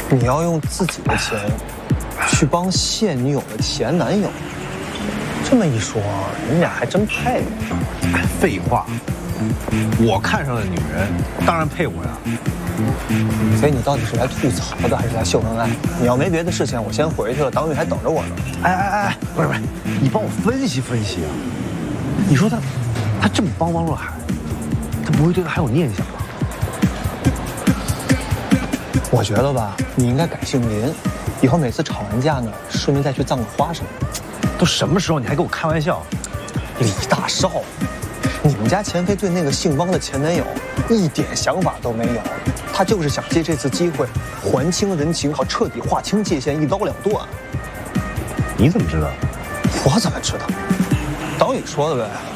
你要用自己的钱去帮现女友的前男友，这么一说，你们俩还真配。 废话，我看上的女人当然配我呀。 所以你到底是来吐槽的，还是来秀恩爱？你要没别的事情，我先回去了，党宇还等着我呢。 哎，不是，你帮我分析分析啊！你说他这么帮汪若海，他不会对他还有念想吧？ 我觉得吧，你应该改姓林，以后每次吵完架呢，顺便再去葬个花什么的。 都什么时候你还跟我开玩笑？ 李大少，你们家钱飞对那个姓汪的前男友一点想法都没有，他就是想借这次机会还清人情，好彻底划清界限，一刀两断。 你怎么知道？ 我怎么知道？党宇说的呗。